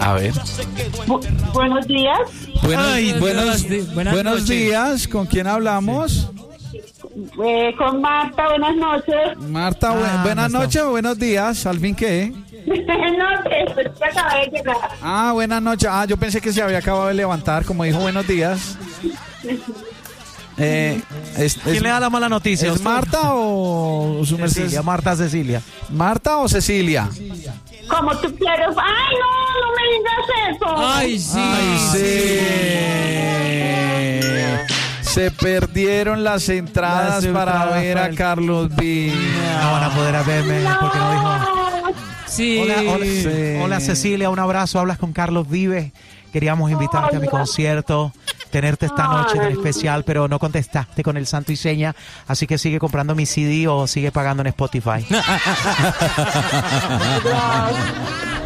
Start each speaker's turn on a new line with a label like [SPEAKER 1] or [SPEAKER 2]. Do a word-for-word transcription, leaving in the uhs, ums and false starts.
[SPEAKER 1] A ver.
[SPEAKER 2] Bu- buenos días.
[SPEAKER 1] Buenos,
[SPEAKER 3] Ay,
[SPEAKER 1] buenos,
[SPEAKER 3] Dios, buenas
[SPEAKER 1] buenos
[SPEAKER 3] noches.
[SPEAKER 1] días. ¿Con quién hablamos?
[SPEAKER 2] Eh, con Marta, buenas noches.
[SPEAKER 1] Marta, bu-
[SPEAKER 3] Ah,
[SPEAKER 1] buenas
[SPEAKER 3] no
[SPEAKER 1] noches o buenos días. ¿Al fin qué?
[SPEAKER 2] no sé, pero ya acabé de llegar.
[SPEAKER 1] Ah, buenas noches. Ah, yo pensé que se había acabado de levantar, como dijo buenos días. Eh, es, es-
[SPEAKER 3] ¿Quién le da la mala noticia?
[SPEAKER 1] ¿Es
[SPEAKER 3] ¿Usted?
[SPEAKER 1] Marta o su merced?
[SPEAKER 3] Cecilia, Marta Cecilia.
[SPEAKER 1] ¿Marta o Cecilia?
[SPEAKER 2] Como tú quieres. Ay, no, no me digas eso.
[SPEAKER 3] Ay, sí.
[SPEAKER 1] Ay, sí. Se perdieron las entradas
[SPEAKER 3] Las
[SPEAKER 1] para
[SPEAKER 3] entradas
[SPEAKER 1] ver
[SPEAKER 3] para
[SPEAKER 1] a
[SPEAKER 3] el-
[SPEAKER 1] Carlos Vives.
[SPEAKER 3] No van a poder verme porque no dijo.
[SPEAKER 4] Sí.
[SPEAKER 3] Hola, hola,
[SPEAKER 1] Sí.
[SPEAKER 3] hola, Cecilia, un abrazo. Hablas con Carlos Vives. Queríamos invitarte a mi
[SPEAKER 2] Hola.
[SPEAKER 3] concierto, tenerte esta noche tan
[SPEAKER 2] Ay.
[SPEAKER 3] especial, pero no contestaste con el santo y seña. Así que sigue comprando mi C D o sigue pagando en Spotify.
[SPEAKER 2] Gracias.